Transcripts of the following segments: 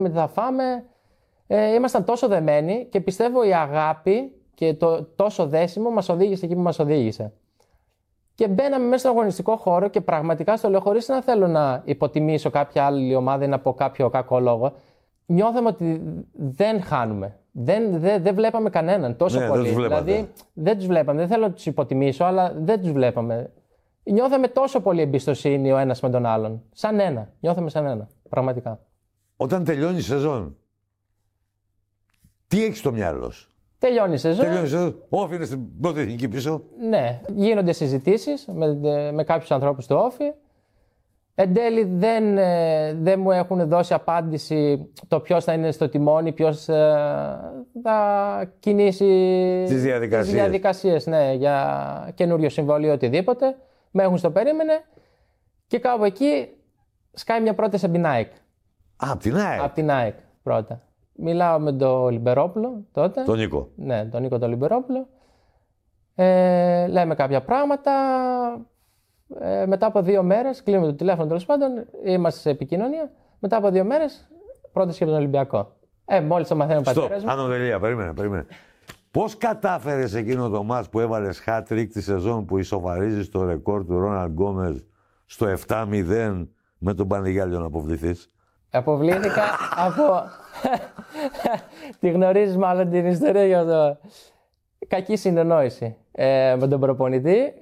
Με τι θα φάμε. Ήμασταν τόσο δεμένοι και πιστεύω η αγάπη και το τόσο δέσιμο μας οδήγησε εκεί που μας οδήγησε. Και μπαίναμε μέσα στον αγωνιστικό χώρο και πραγματικά στο λέω χωρίς να θέλω να υποτιμήσω κάποια άλλη ομάδα ή να πω κάποιο κακό λόγο. Νιώθαμε ότι δεν χάνουμε. Δεν βλέπαμε κανέναν τόσο πολύ. Δηλαδή δεν τους βλέπαμε. Δεν θέλω να τους υποτιμήσω, αλλά δεν τους βλέπαμε. Νιώθαμε τόσο πολύ εμπιστοσύνη ο ένας με τον άλλον. Σαν ένα. Νιώθαμε σαν ένα. Πραγματικά. Όταν τελειώνει η σεζόν, τι έχεις στο μυαλό σου? Τελειώνει η σεζόν. Όφη είναι στην πρώτη εθνική πίσω. Ναι. Γίνονται συζητήσεις με κάποιους ανθρώπους του Όφη. Εν τέλει δεν μου έχουν δώσει απάντηση το ποιος θα είναι στο τιμόνι, ποιος θα κινήσει τις διαδικασίες ναι, για καινούριο συμβόλαιο ή οτιδήποτε. Με έχουν στο περίμενε και κάπου εκεί σκάει μια πρόταση από την ΑΕΚ. Από την ΑΕΚ πρώτα. Μιλάω με τον Λιμπερόπουλο τότε. Τον Νίκο. Ναι, τον Νίκο τον Λιμπερόπουλο. Λέμε κάποια πράγματα. Μετά από 2 μέρες, κλείνουμε το τηλέφωνο τέλος πάντων, είμαστε σε επικοινωνία. Μετά από 2 μέρες, πρόταση για τον Ολυμπιακό. Μόλις το μαθαίνει ο πατέρας μου. Ανωτελεία, περίμενε. Πώς κατάφερες εκείνο το μάτς που έβαλες hat-trick τη σεζόν που ισοβαρίζεις το ρεκόρ του Ρόναλντ Γκόμες στο 7-0 με τον Πανηγιάλιο να αποβληθείς? Αποβλήθηκα από... Τη γνωρίζεις μάλλον την ιστορία για το... Κακή συνεννόηση με τον προπονητή.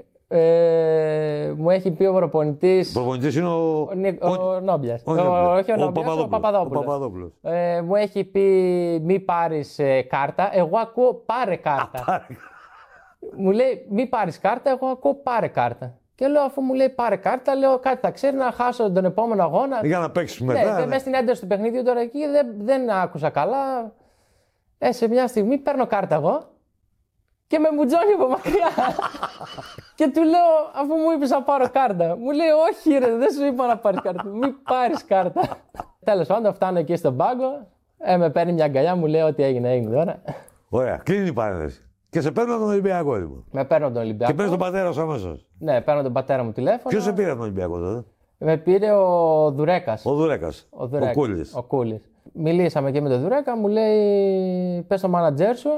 Μου έχει πει ο προπονητής. Ο προπονητής είναι ο Νόμπιας. Όχι ο Νόμπιας, ο Παπαδόπουλος. Μου έχει πει μη πάρεις κάρτα. Εγώ ακούω πάρε κάρτα. Μου λέει μη πάρεις κάρτα, εγώ ακούω πάρε κάρτα. Και λέω αφού μου λέει πάρε κάρτα, λέω κάτι θα ξέρει να χάσω τον επόμενο αγώνα. Για να παίξεις μετά. Ναι, μέσα στην ένταση του παιχνίδιου τώρα εκεί δεν άκουσα καλά. Σε μια στιγμή παίρνω κάρτα εγώ. Και με μουτζώνει από μακριά. Και του λέω, αφού μου είπες να πάρω κάρτα. Μου λέει, όχι ρε, δεν σου είπα να πάρεις κάρτα. Μην πάρεις κάρτα. Τέλος πάντων, φτάνω εκεί στον πάγκο. Με παίρνει μια αγκαλιά, μου λέει ότι έγινε τώρα. Ωραία, κλείνει η παρένθεση. Και σε παίρνω τον Ολυμπιακό λοιπόν. Με παίρνω τον Ολυμπιακό. Και παίρνει τον πατέρα σου αμέσως. Ναι, παίρνω τον πατέρα μου τηλέφωνο. Ποιος σε πήρε τον Ολυμπιακό τότε? Με πήρε ο Δουρέκας. Ο Κούλης. Ο Κούλης. Μιλήσαμε και με τον Δουρέκα, μου λέει, πες στο μάνατζέρ σου.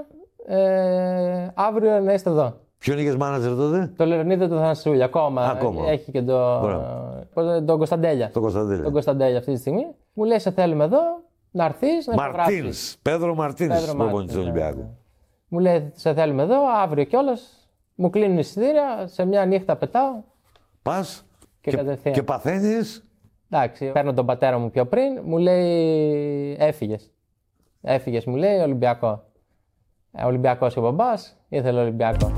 Αύριο να είστε εδώ. Ποιον είχες μάνατζερ τότε? Το Λεωνίδα του Θανασούλη. Ακόμα. Έχει και τον Κωνσταντέλια. Τον Κωνσταντέλια αυτή τη στιγμή. Μου λέει σε θέλουμε εδώ να έρθεις να υπογράψεις. Πέδρο Μαρτίνς, προπονητής του Ολυμπιακού. Μου λέει σε θέλουμε εδώ αύριο κιόλας. Μου κλείνουν εισιτήρια, σε μια νύχτα πετάω. Πας και παθαίνεις. Εντάξει, παίρνω τον πατέρα μου πιο πριν, μου λέει έφυγες μου λέει Ολυμπιακό. Ολυμπιακός και ο μπαμπάς, ήθελε Ολυμπιακό.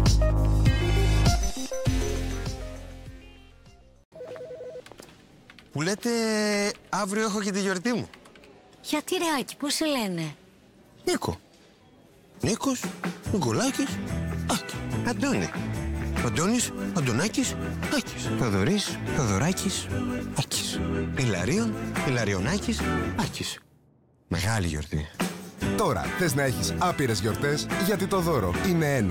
Που λέτε αύριο έχω και τη γιορτή μου. Γιατί ρε Άκη, πώς σε λένε? Νίκο. Νίκος, Νικολάκης, Άκη. Αντώνη. Αντώνης, Αντωνάκης, Άκης. Θοδωρής, Θοδωράκης, Άκης. Ηλαρίων, Ηλαριονάκης, Άκης. Μεγάλη γιορτή. Τώρα θες να έχεις άπειρες γιορτές, γιατί το δώρο είναι ένα.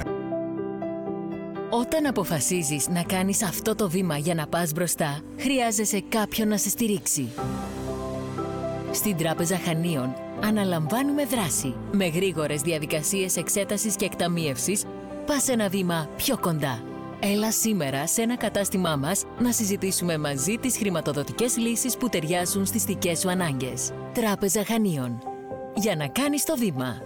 Όταν αποφασίζεις να κάνεις αυτό το βήμα για να πας μπροστά, χρειάζεσαι κάποιον να σε στηρίξει. Στην Τράπεζα Χανίων αναλαμβάνουμε δράση. Με γρήγορες διαδικασίες εξέτασης και εκταμίευσης, πας ένα βήμα πιο κοντά. Έλα σήμερα σε ένα κατάστημά μας να συζητήσουμε μαζί τις χρηματοδοτικές λύσεις που ταιριάζουν στις δικές σου ανάγκες. Τράπεζα Χανίων. Για να κάνεις το βήμα.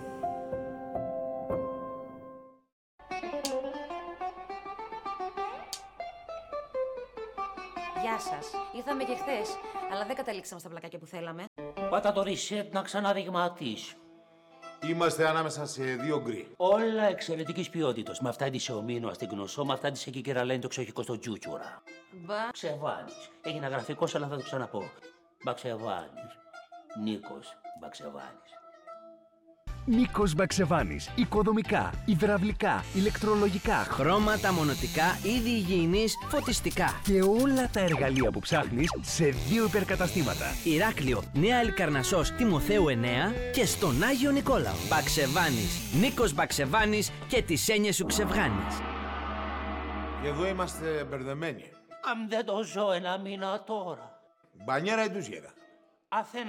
Γεια σας. Ήρθαμε και χθες, αλλά δεν καταλήξαμε στα πλακάκια που θέλαμε. Πάτα το reset να ξαναδειγματίσει. Είμαστε ανάμεσα σε 2 γκρι. Όλα εξαιρετικής ποιότητας. Με αυτά της ομίνο στην γνωσό, με αυτά της εκεί και ραλένει το ξεχικό στο τζούτσουρα. Μπαξεβάνης. Έγινε γραφικός, αλλά θα το ξαναπώ. Μπαξεβάνης. Νίκος Μπαξεβάνης. Νίκος Μπαξεβάνης. Οικοδομικά, υδραυλικά, ηλεκτρολογικά, χρώματα, μονοτικά, είδη υγιεινής, φωτιστικά. Και όλα τα εργαλεία που ψάχνεις σε 2 υπερκαταστήματα. Ηράκλειο, Νέα Λικαρνασσός, Τιμοθέου 9 και στον Άγιο Νικόλαο. Μπαξεβάνης. Νίκος Μπαξεβάνης και τις έννοιες σου ξευγάνεις. Και εδώ είμαστε μπερδεμένοι. Αν δεν το ζω 1 μήνα τώρα. Μπανιέρα ή τουζιέρα. Αθένα.